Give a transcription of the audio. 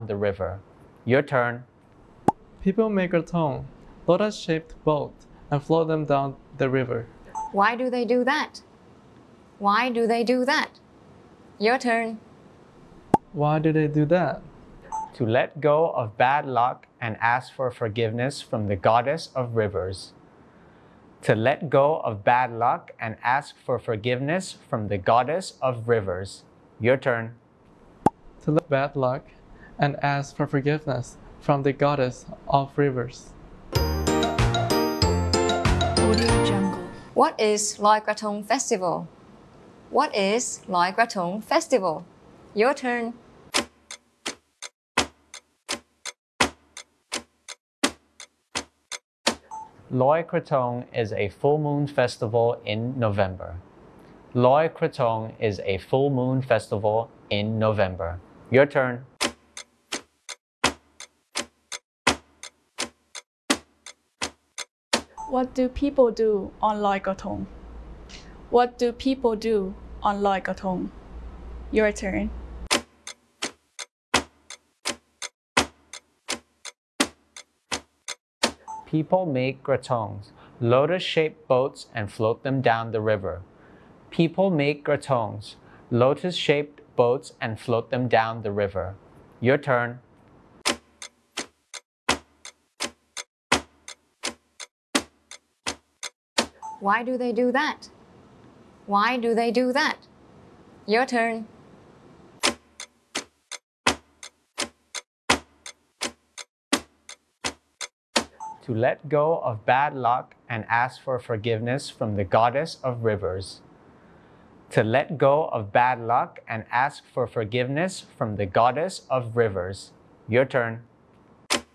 the river. Your turn. People make a tongue, lotus-shaped boat, and float them down the river. Why do they do that? Why do they do that? Your turn. Why do they do that? To let go of bad luck and ask for forgiveness from the goddess of rivers. To let go of bad luck and ask for forgiveness from the goddess of rivers. Your turn. To let bad luck and ask for forgiveness from the goddess of rivers. Audio Jungle. What is Loi Krathong Festival? What is Loi Krathong Festival? Your turn. Loi Krathong is a full moon festival in November. Loi Krathong is a full moon festival in November. Your turn. What do people do on Loi Krathong? What do people do on Loi Krathong? Your turn. People make krathongs, lotus-shaped boats, and float them down the river. People make krathongs, lotus-shaped boats, and float them down the river. Your turn. Why do they do that? Why do they do that? Your turn. To let go of bad luck and ask for forgiveness from the goddess of rivers. To let go of bad luck and ask for forgiveness from the goddess of rivers. Your turn.